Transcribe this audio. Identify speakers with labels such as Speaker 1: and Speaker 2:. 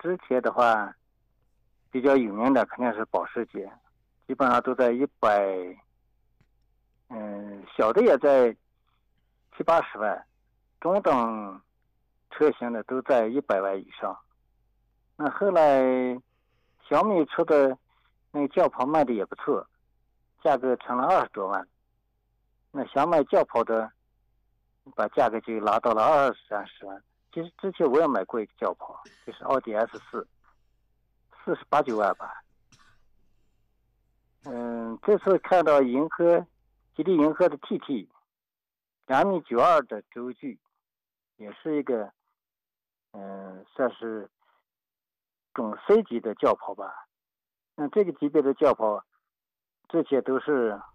Speaker 1: 之前的话，比较有名的肯定是保时捷，基本上都在100，小的也在70-80万，中等车型的都在100万以上。那后来小米出的那个轿跑卖的也不错，价格成了20多万。那想买轿跑的，把价格就拉到了20-30万。其实之前我也买过一个轿跑，就是奥迪 S4，48-9万吧。这次看到吉利银河的 TT， 2.92米的轴距，也是一个算是中 C 级的轿跑吧。那这个级别的轿跑，这些都是